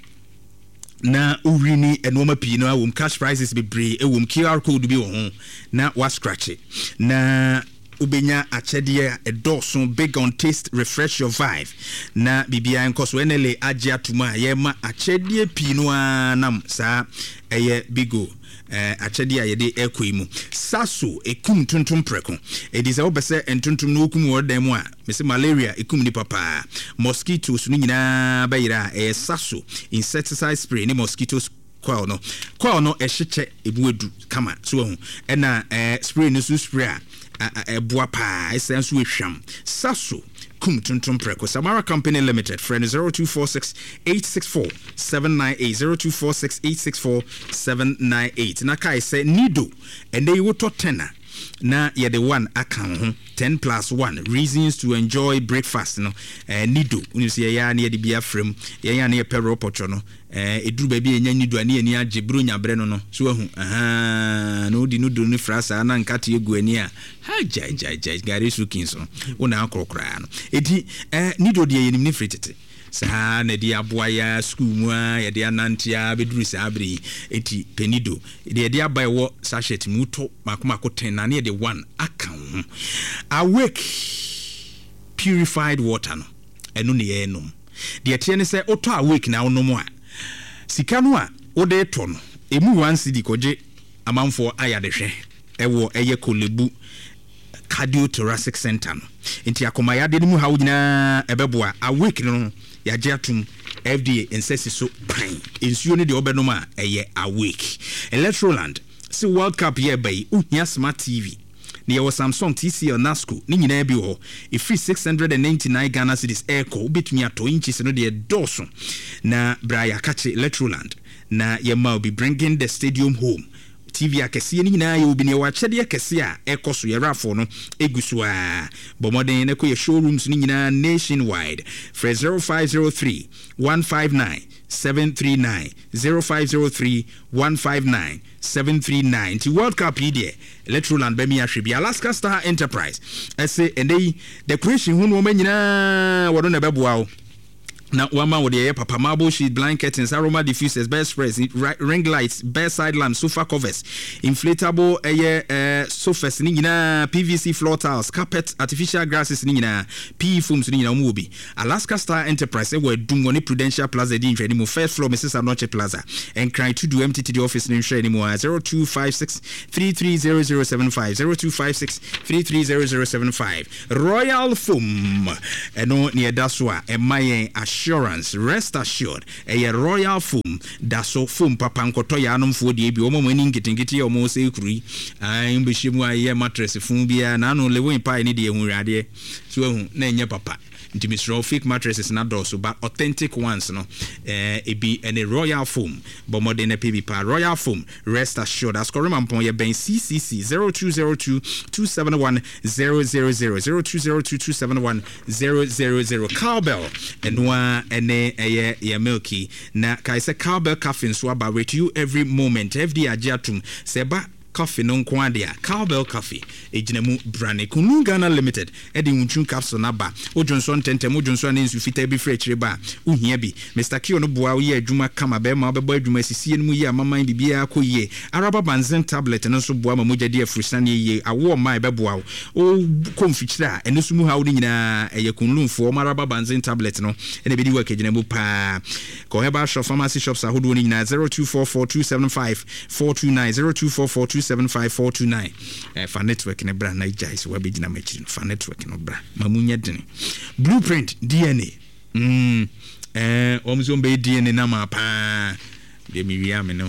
na urini enoma pi no awum cash prices be bre ewum Q R code bi wo ho na wa scratch na ubenya achede edoso big on taste refresh your vibe na bibia nkoso enele age atuma ye ma achede pi no anam sa eye bigo eh achede a yede ekoimu saso ekum tuntum preko edise obese entuntum no okum wodam a mese malaria ekum ni papa mosquitoes no nyina bayira eh saso insecticide spray ni mosquitoes kwao no kwao no ehyeche ebuedu kama so hu ena eh spray no so spray a eboa pa esenso ehwam saso kum tuntum preko Samara Company Limited friend zero two four six eight six four seven nine eight zero two four six eight six four seven nine eight na kai say nido and they would tena na ye the one account ten plus one reasons to enjoy breakfast no eh nido unu se ya na ye de bia frem ye ya na ye pero pocho no eh eduru ba bi enya nido ani ani age bro nya bre no no so ahu aha no di nido ni frasa na nkate egu ani a ha jai jai jai gare sukin so una akrokra no eti eh nido de ye ni ni fritete sa na di aboa ya school mu a ye de anantia beduru sa abri eti penido de de abai wo sachet mu to makomako ten na na de one account awake purified water no enu ne ye nom de tie ne se oto awake na onom a sika no a wo de to no emu one cedi koje amanfo ayadehwe ewo eye kolebu cardiothoracic center no enti akoma ya de mu ha wo nyina ebeboa awake no ya jatum F D A insesi so pan ensuo ne de obenom a eye awake Electroland si World Cup year by uhia smart T V ne ye Samsung T C L Nasco ni nyina bi ho e free six hundred ninety-nine Ghana cedis echo betumi ato inches no de doso na braya kache Electroland na ye ma be bringing the stadium home T V akese ni nyina ye obi ne wa chede akese a ekoso ye rafo no egusu a bomoden ne ko ye showrooms ni nyina nationwide for zero five zero three one five nine seven three nine zero five zero three one five nine seven three nine to World Cup idea Electroland be mi ahwe Alaska Star Enterprise ese endei decoration hu no ma nyina wodo na beboa o Now, one man with the papa marble sheet, blind curtains, aroma diffusers, bed spreads, ring lights, bedside lamps, sofa covers, inflatable uh, uh, sofas, P V C floor tiles, carpet, artificial grasses, P E foams, Mubi. Alaska Star Enterprise, where Dungoni Prudential Plaza, anymore, first floor, Missus Anoche Plaza, and crying to do empty to the office name anymore. zero two five six, three three zero zero seven five, zero two five six, three three zero zero seven five. Royal Foam, and no near Daswa, and my assurance, rest assured, a Royal Foam, Daso Foam, Papankoto Yanum for the Omo winning getting getty or more secret. I'm Bishimwa, ye mattress, Fumbia, Nano, Lewin Pine, the Murade, so Nanya Papa. To Miss fake mattresses not also, but authentic ones, no. Eh, it be any Royal Foam, but more than a P B P. Royal Foam, rest assured. As Coraman Ponya Ben C C C zero two zero two two seven one zero zero zero zero two zero two two seven one zero zero zero. Cowbell and one and a ya milky. Na Kaisa Cowbell Caffeine swab rate you every moment. F D Ajatum Seba. Coffee non quandia, Cowbell Coffee, a Genemu Brane, Kunu Ghana Limited, Eddie Unchun Capson Naba, O Johnson Tentemo Johnson in Sufite be free reba, Unhebi, Mister Kiono Boaye, Juma Kama Bema, Boy Jumesi, and Muya, Mamma in Bibia Koye, Araba Banzen tablet, and also Boama Muja dear Frisani, ye, a warm my babuao, oh, confitra, and no sumu houding in a Yakunlum for Maraba Banzen tablet, no, and a video work Genemu Pa. Koheba Shop Pharmacy Shops are holding in zero two four four two seven five four two nine zero two four four two seven five four two nine. Uh, for network in a brand like Jais, where Bidina Machin, for network in a brand. Mamunya Dini. Blueprint D N A. Hmm. Eh, Omzombe D N A Nama Pa. De Miriam, no.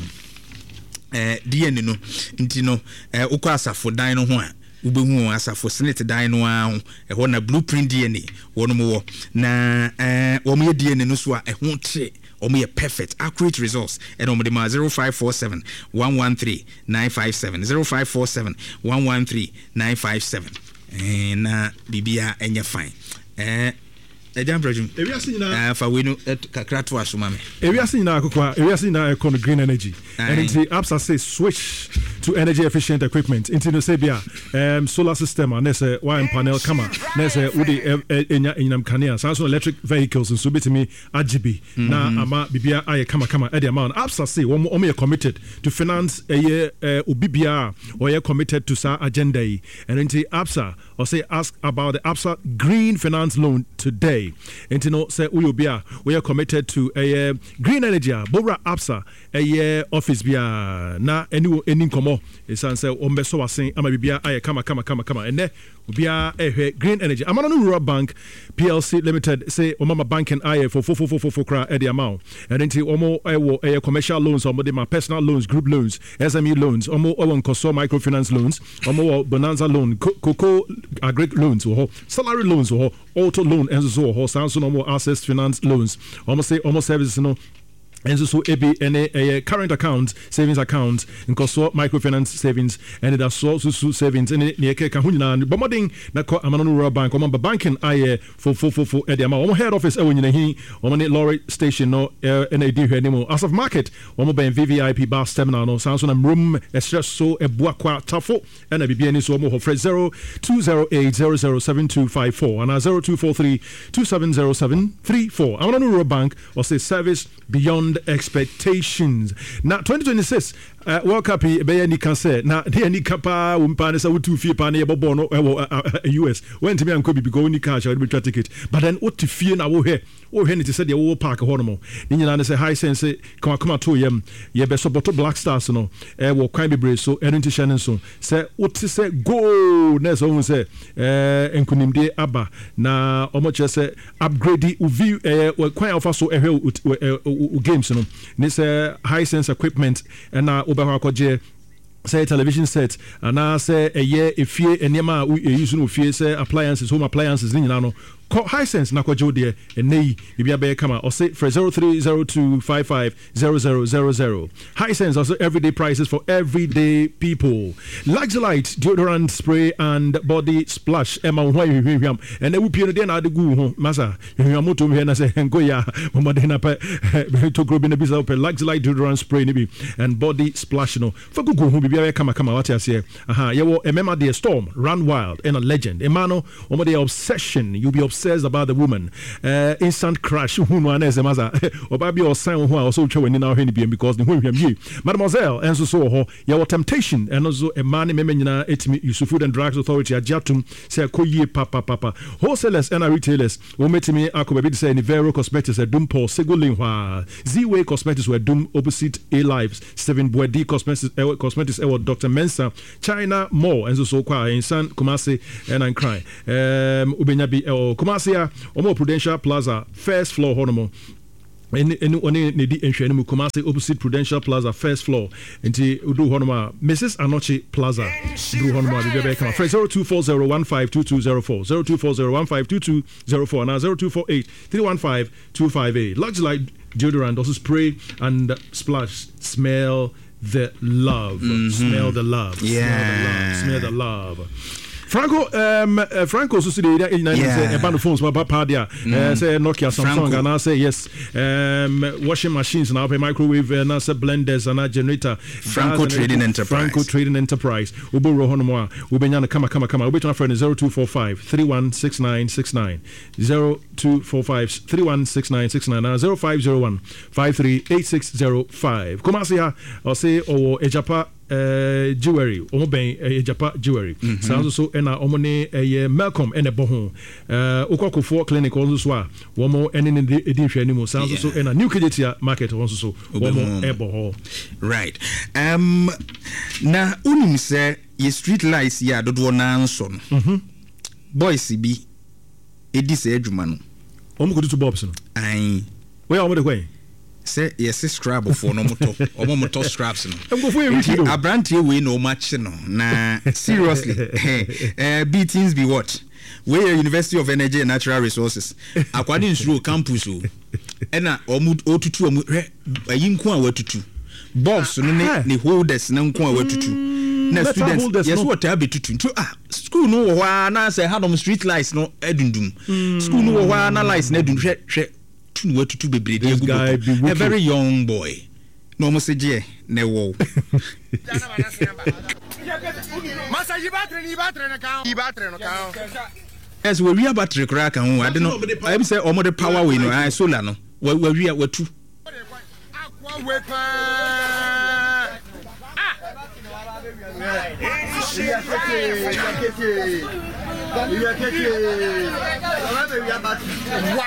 Eh, D N A no. Intino. Eh, Ukwasa for Dino One. Ubehu asa for Senate Dino a na Blueprint D N A. One more. Na eh, Omia D N A no swa a won't Omi perfect, accurate results. And on the zero five four seven one one three nine five seven zero five four seven one one three nine five seven. And na Bibia and you're fine. Eh, a jam project. If you are seeing now, for we know at Kakratwa Sumame. If you are seeing now, if you are seeing now, green energy. And it's the apps say switch to energy efficient equipment. Into the Sabia, um, solar system, and there's a wine panel, come on. There's a Woody in Kania, Samsung electric vehicles, and Subit me, R G B. Now, Ama Bibia, I come, come, at the amount. Apps say, one more committed to finance a year, Ubibia, or you're committed to Sa agenda. And into APSA, or say, ask about the APSA green finance loan today. And you know, say, we will be, we are committed to a uh, green energy, Bora APSA, a year office, bia, na, any, any, come it's answer ombe so was saying ama bibia aye kama kama kama kama and there bibia eh green energy amano rural bank P L C limited say omama banking aye for four four four four kra e the amount and then omo ewo eh commercial loans omo de personal loans group loans S M E loans omo owo nkoso microfinance loans omo bonanza loan cocoa agri loans or salary loans or auto loan and so or sanso omo access finance loans omo say omo services no and so A B N A current account, savings account, and Koso microfinance savings, and that's so savings, and near Kahuna, Bombarding, Nako Amano Rural Bank, Omamba Banking, I for four four four Eddie Ama, head office, Owen Yahi, Omani Lorry Station, no N A D anymore. As of market, Omaba and V V I P bus terminal, no Samson and room, extra so a Buakwa Tafo, and a B B N is Omo for zero two zero eight zero zero seven two five four, and a zero two four three two seven zero seven three four. Amano Rural Bank, or say service beyond expectations. Now twenty twenty-six uh, World Cup be any can say now the any kapa umpane sa wutu fie pa na yebobo no U S when to me and Kobe go ni cash or be ticket but then what to fie na wo he wo he ni te say the wo park ho no mo ni nyina na say high sense come come to yem ye be support Black Stars no e wo kwan bebre so enti hye so say what to say go na so say eh enkunimde aba na omo che say upgrade uvi eh kwan ofa so ehwe games no this uh, high sense equipment and na oba kwaje say television set and na say a year if ye enema we use no fie say appliances home appliances ni nyina no high sense na kwaje de enei bibia be kama or say for zero three zero two five five zero zero zero zero. High sense also everyday prices for everyday people. Luxelite deodorant spray and body splash ema why hwehwam and we pie no dey na de gu ho masa hwehwam to me na say enko ya mama dey na pa to grow be na bisa open Luxelite deodorant spray ni bi and body splash no for gu ho bibia be kama kama what ase aha ye wo emema dey storm run wild and a legend emano omo dey obsession you be obsessed says about the woman? Uh, instant crush. Who know an Maza? Or baby or sign who also showing in our Henny because the women you. Mademoiselle, and so so your temptation, and also a man memena etimi Yusufu and Drugs Authority at Jatum say koye papa papa. Wholesalers and retailers will make me Akobabi say Vero Cosmetics a Dumpo Segulinwa. Z-Way Cosmetics were Dum opposite A Lives, Seven Boedi Cosmetics Cosmetics Doctor Mensa, China Mall, and so so kwa in San Kumasi and I'm crying. Um Ubenyabi or Kumasia or more Prudential Plaza, first floor Honomo. Any any any di enhwene mu Kumasi opposite Prudential Plaza first floor nti udu honoma Missus Anochi Plaza udu honoma be be come zero two four zero one five two two zero four zero two four zero one five two two zero four now zero two four eight three one five two five eight Luxury Light deodorant also spray and splash smell the love mm-hmm. smell the love yeah smell the love, smell the love. Franco, um, uh, Franco, so today in a band of phones, my papa, there, say Nokia, Samsung, and I say yes, um, washing machines, and I pay microwave, and I say blenders, and I generator. Franco Trading Enterprise. Franco Trading Enterprise. Ubu Rohonomoa, Ubenyana, come, come, come. We'll be to my friend zero two four five three one six nine six nine zero two four five three one six nine six nine now zero five zero one five three eight six zero five. Come on, see ya. I'll say, oh, Ejapa. Uh, jewelry, omo ben uh, Japa jewelry. Mm-hmm. Sounds so ena omo ne uh, Malcolm ene boho. Uh, Okokofo clinic also so a womo ene ne edi hwe ni mo. Sounds so ena New Kejetia market also so womo e boho. Right. Um na unim say ye street lights ya dodo na nso no. Mhm. Boys bi edi se adwuma no. Omo kudu to bobs no. Ai. Where omo de kwen? Say yes scrap for no moto omo moto scraps no Abrantie we no match no na seriously eh b things be what we University of Energy and Natural Resources akwade nsuro campus o ena omu otutu omu ayi nko a watutu box no ne ne holders na nko a watutu na students yes what have tutu nto ah school no wo hwa na say hadom street lights no edundum school no wo hwa na lights na edun hwe hwe what to be a very young boy. No mo se je ne wo. Masa yi battery ni battery no kan. Yi battery no kan. Yes, we real battery crack and I don't know. I say omo the power we no I solar no. We we real we two. Akwa we pa. Ah. Iya keke. Iya keke. Iya keke. Ala be real battery. Wow.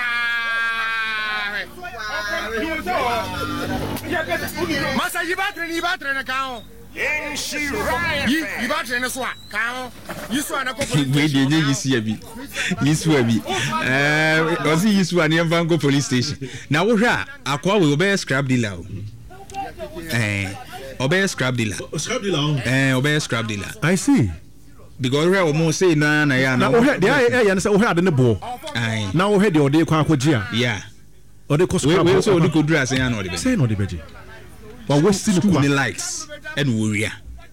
Masa yi battery ni battery na kan. Yi yi battery na so a kan. Yi so na ko police. We dey dey yisi abi. Yisu abi. Eh, osi yisu ani Vango police station. Na wo hwa akwa we obey scrap dealer. Eh, obey scrap dealer. Scrap dealer. Eh, obey scrap dealer. I see. Because we almost say na na ya na. Na wo hwa dey eh ya na say wo hwa de ne bo. Ai. Na wo hwa de ode kwa akogye a. Yeah. Or the cost we we so the could dress and the say no the beji but wasting the lights and worry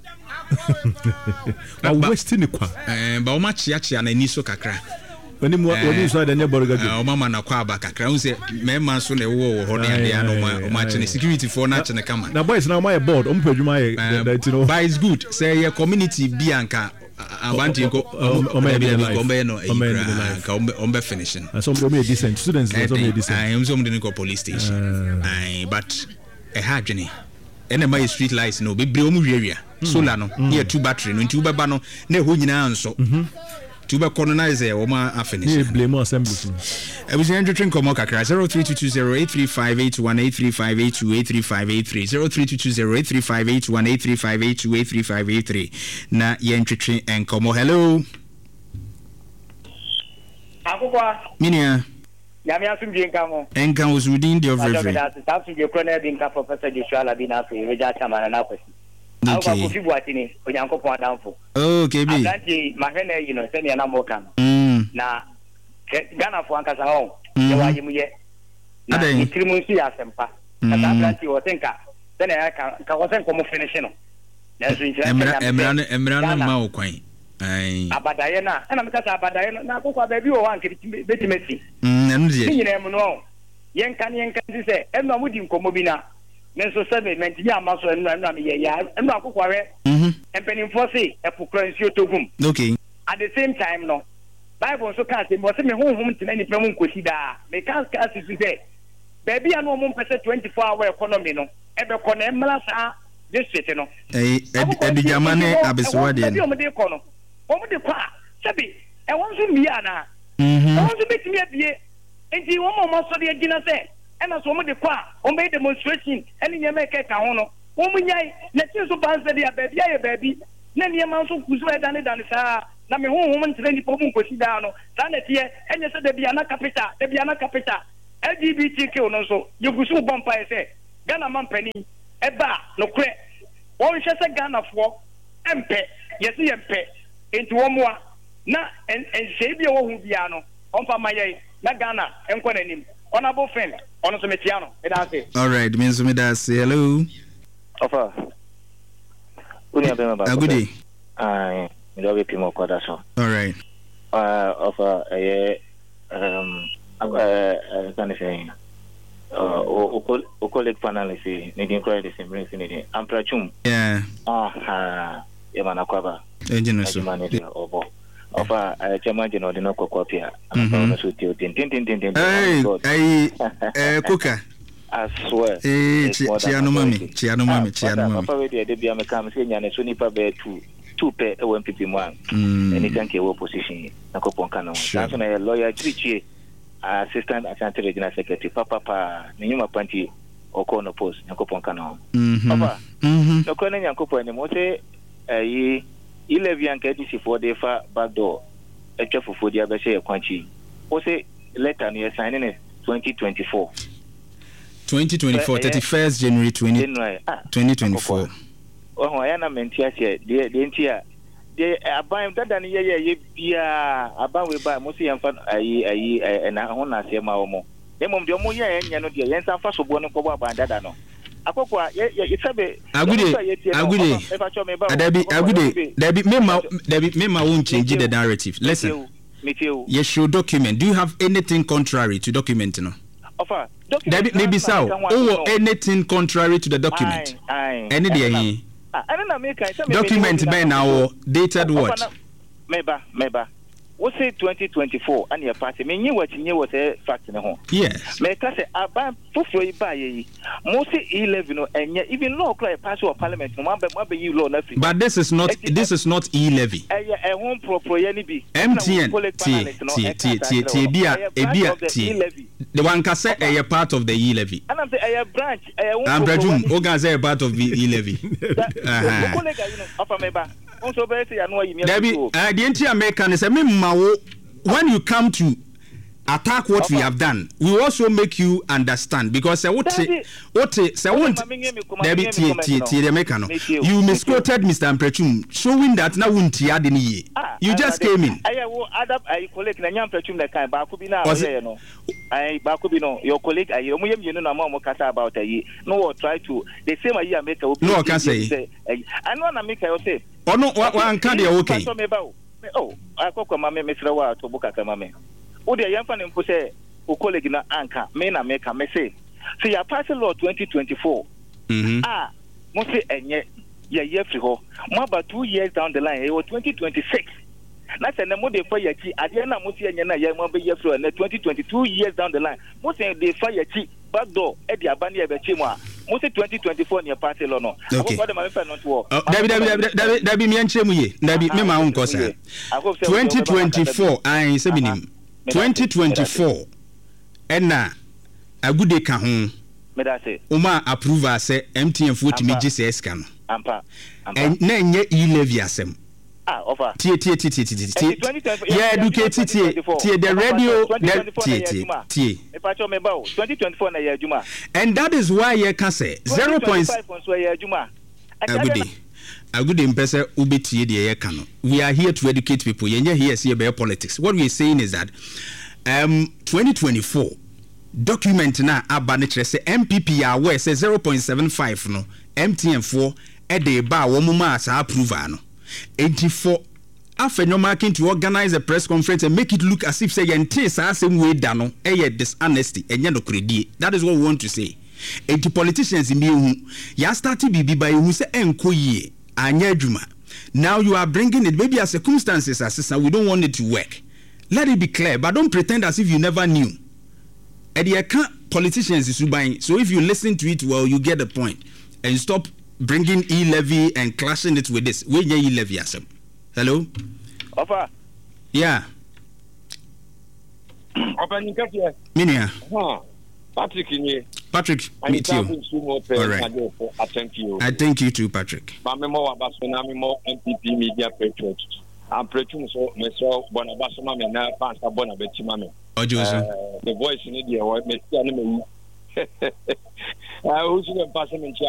but wasting the kwa eh ba o ma chia chia na ni so kakra oni mo oni so da ne borga ge o mama na kwa ba kakra un say me man so na wo wo ho na ya no ma o ma chene security for na chene kama na boys na my board o mpadwuma ye that you know but it's good say your community bi anka abanti ko o me bi ko me no e ka o me finishing some do me decent students do me decent I am some dey go police station ai but e ha dwene ene my street lights no be bre o mu wiawia solar no here two battery no nti ubeba no na ho nyina nso to be colonize o ma finish ne blame assembly e bi sen twetwe nkomo kakra zero three two two zero eight three five eight one eight three five eight two eight three five eight three zero three two two zero eight three five eight one eight three five eight two eight three five eight three na yen twetwe nkomo hello akukwa minia nyame asumdie nka mo enka osudin de overfree asumdie kro na bi nka professor Joshua Labi na so reja chama na kwasi akwa ko fibu atini onyankopon adamfo okay bi atlanti mahene yi no se ne na mo kan na Ghana fo ankasa ho ye wa yimu ye na itirimu nsi asempa na atlanti wo tenka se ne ka ka wo sen ko mo finish no na so nchira emra emra emra na ma wo kwan ai abadaye na na mekasa abadaye na akokwa ba bi wo wan kiti betimesi mm enu die ni nyina mu no yen kan yen kan se enu amudi nkomo bi na nenso sebe menti ya maso enu enu am ye ya enu akokwa we mhm empenin force epukra nsi otogum okay at the same time no Bible so can say mo say me honhom tina ni pemu nkosi da me can can say say baby anu mo mpese twenty-four hour economy no e be ko na emla sa district no eh edujama ne abeswa de no mo de ko no mo de kwa sebi e won so mi ana mhm won so betimi abie enti wo mo mo so de agina se e na so mo de kwa o be demonstration eni nyeme ke ka ho no wo mo nyai na tin so ban se de baby aye baby na niema so kuzu e dane dane sa na me honhom ntire ni pomu nkosi da no sa na tie enye se de bia na capital de bia na capital L G B T Q no so yegusu bompa e se Ghana mampani e ba no kre won hwe se Ghana fo empe yesi empe enti wo moa na en se bia wo hu bia no onfa maye na Ghana enko nanim honorable friend ono so metia no e da say all right means me da say hello ofa uni abema ba good day ai me do be pimo kwada so all right uh ofa eh um uh can say uh o o colleague panel say ne din cry the same ring ne din amprachum yeah ah e mana kwaba engine so obo ofa chairman je no de no kokopia ampa so ti tin tin tin tin hey hey eh kuka I swear eh chiano mami chiano mami chiano mami ofa we de bia me kam say nya ne so nipa be two two pe e one P P man any can ke opposition na kopon kana so na lawyer chichi assistant assistant regional secretary papa pa ni nyuma panti okono post nyakopon kana ofa mhm no kono nyakopon ni mo say eh eleven ka D C for the fa backdoor etwa fofo dia be say kwanchi o say letter no sign in twenty twenty-four twenty twenty-four thirty-first January twenty twenty-four oh ya na mentia se de de ntia de aban dada ne ye ye bia aban we ba mo se yemfa ayi ayi na ho na se ma wo mo emom de mo ye enya no de yensa fa so bo no ko aban dada no akokwa ye sabe agude agude adabi agude dabi mema dabi mema won change the narrative listen yes show document do you have anything contrary to document no offer dabi maybe sao or anything contrary to the document any dey hin document be now dated what meba meba we say twenty twenty-four and your party me nyi what nyi what fact ne ho yes me ka say aban foforo iba yi mo say eleven no enye even law cry pass of parliament no ma be ma be you law na free but this is not this is not e levy eh eh hon proper ye ni bi M T N t t t t bia e bia t the one ka say eh part of the e levy and am say eh branch eh hon ambrajum o ga say part of the e levy uh-huh colleague you know ofa meba so be say anu ayi me Debbie uh, the entire American is a mawo when you come to attack what we have done we also make you understand because say what what say won't Debbie t t t the American you misquoted Mister Amprechum showing that na wunti ade ni ye you just came in ayi wo adap ayi colleague na nyam Amprechum na kan ba ko bi na aye no ayi ba ko bi no your colleague ayi omo yem yenu na ma mo kasa about ayi no what try to the same ayi America no can say I know na America you say ono wa anka de okay oh akokwa mame mesra wa to buka kama me wo de yamfa ne mpo se o colleague na anka me na me ka me say so ya pass law twenty twenty-four mhm ah mo se enye ye ye free ho mo about two years down the line e wo twenty twenty-six na se na mo de fa ya chi ade na mo se enye na ye mo be ye free na twenty twenty-two years down the line mo se de fa ya chi back door e de abani e be chi mo a mo se twenty twenty-four ne pass law no akoko de ma fa no to dabi dabi dabi dabi mi enche mu ye dabi me ma won ko sa twenty twenty-four ai se binim twenty twenty-four ena agude ka ho me da say uma approve say M T N forty G C S ka no ampa ampa na enye e levy asem ah offer tie tie tie tie tie yeah educate tie tie the radio tie tie tie e pa cho me ba o twenty twenty-four na ya juma and that is why you can say zero point five so ya juma agude agude mpese ubetie de ye ka no we are here to educate people yenye here see about politics what we are saying is that um twenty twenty-four document na abane kire say M P P are where say zero point seven five no M T N four e de ba wo muma as approval no eighty-four after no marking to organize a press conference and make it look as if say yente sa same way da no e ye dishonesty enye no credit that is what we want to say eighty politicians in hu ya start bibi by hu say enko yie anya adwuma now you are bringing it maybe as circumstances as we don't want it to work let it be clear, but don't pretend as if you never knew. And you can't politicians is buying. So if you listen to it well, you get the point. And stop bringing e-levy and clashing it with this. When you e-levy yourself. Hello? Offer. Yeah. Offer, you got here. Minia. Huh. Patrick, in Patrick, meet you. All right. I thank you. I thank you too, Patrick. I'm more about more M P P Media Patriot. I'm preaching so myself, Bonabasama, and now Pastor Bonabeti Mammy. The voice in India, what makes the enemy. I was in a passing